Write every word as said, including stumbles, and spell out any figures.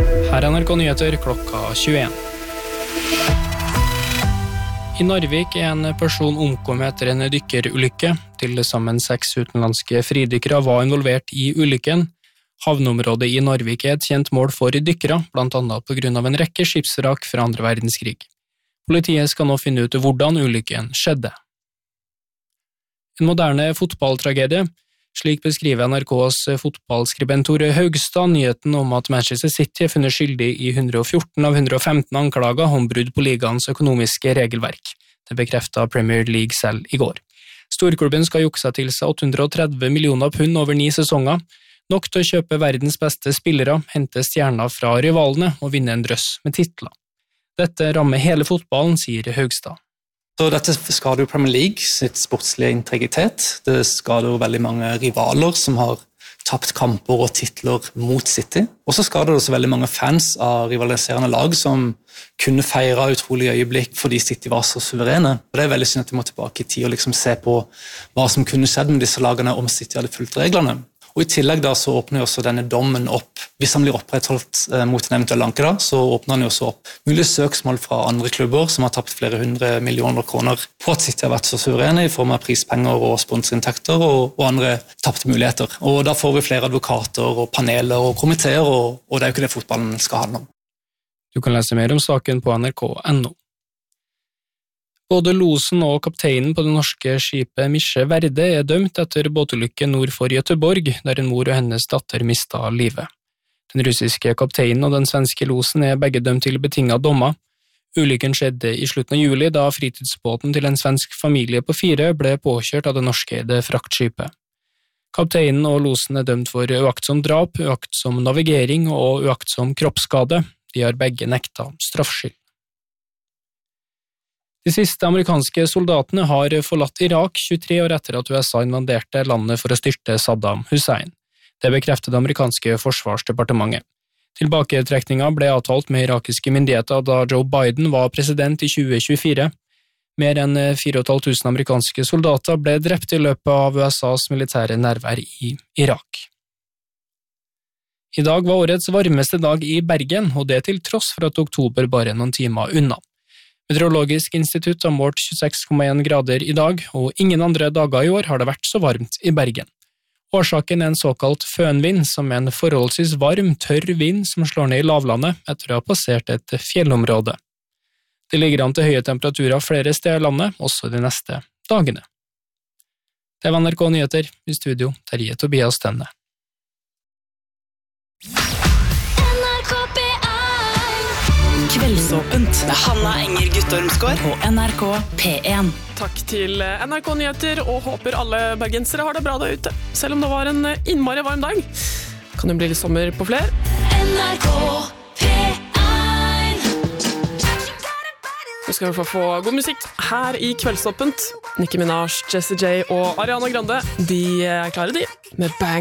Her er N R K Nyheter klokka tjueen. I Narvik er en person omkommet etter en dykkerulykke. Til sammen seks utenlandske fridykkere var involvert i ulykken. Havneområdet i Narvik er et kjent mål for dykkere, blant annet på grunn av en rekke skipsvrak fra andre verdenskrig. Politiet skal nå finne ut hvordan ulykken skjedde. En moderne fotballtragedie. Slik beskriver N R K's fotballskribent Tore Haugstad nyheten om at Manchester City er funnet skyldig i hundre og fjorten av hundre og femten anklager om brudd på ligaens økonomiske regelverk. Det bekreftet Premier League selv i går. Storklubben skal jukse til seg åtte hundre og tretti millioner pund over ni sesonger, nok til å kjøpe verdens beste spillere, hente stjerner fra rivalene og vinne en drøss med titler. Dette rammer hele fotballen, sier Haugstad. Så dette skader jo Premier League sitt sportslige integritet. Det skader jo veldig mange rivaler som har tapt kamper og titler mot City. Og så skader det også veldig mange fans av rivaliserende lag som kunne feire utrolige øyeblikk fordi City var så suverene. Og det er veldig synd at de må tilbake i tid og liksom se på hva som kunne skjedd med disse lagene om City hadde fulgt reglene. Og i tillegg da så åpner jo også denne dommen opp, hvis han blir opprettholdt eh, mot en eventuell anke da, så åpner han jo også opp mulige søksmål fra andre klubber som har tapt flere hundre millioner kroner på at City har vært så suverene i form av prispenger og sponsorinntekter og, og andre tapte muligheter. Og da får vi flere advokater og paneler og komiteer, og, og det er jo ikke det fotballen skal handle om. Du kan lese mer om saken på N R K punktum N O. Både losen og kapteinen på det norske skipet Misje Verde er dømt etter båtulykken nord for Göteborg, der en mor og hennes datter mistet livet. Den russiske kapteinen og den svenske losen er begge dømt til betinget dommer. Ulykken skjedde i slutten av juli, da fritidsbåten til en svensk familie på fire ble påkjørt av det norskeide fraktskipet. Kapteinen og losen er dømt for uaktsom drap, uaktsom navigering og uaktsom kroppsskade. De har begge nektet straffskyld. De siste amerikanske soldatene har forlatt Irak tjuetre år etter at U S A invaderte landet for å styrte Saddam Hussein. Det bekreftet det amerikanske forsvarsdepartementet. Tilbaketrekningen ble avtalt med irakiske myndigheter da Joe Biden var president i tjue tjuefire. Mer enn fire tusen fem hundre amerikanske soldater ble drept i løpet av U S A's militære nærvær i Irak. I dag var årets varmeste dag i Bergen, og det til tross for at oktober bare er noen timer unna. Meteorologisk institutt har målt tjueseks komma en grader i dag, og ingen andre dager i år har det vært så varmt i Bergen. Årsaken er en såkalt fønvind, som er en forholdsvis varm, tørr vind som slår ned i lavlandet etter å ha passert et fjellområde. Det ligger an til høye temperaturer flere steder i landet, også de neste dagene. Det var N R K Nyheter, i studio Terje Tobias Tenne. Kveldsåpent med Hanna Enger Guttormsgård på N R K P en. Takk til N R K Nyheter, og håper alle bergensere har det bra der ute, selv om det var en innmari varm dag. Kan det bli litt sommer på flere? N R K P en. Nå skal vi få god musikk her i Kveldsåpent. Nicki Minaj, Jessie J og Ariana Grande, de er klare de, med Bang.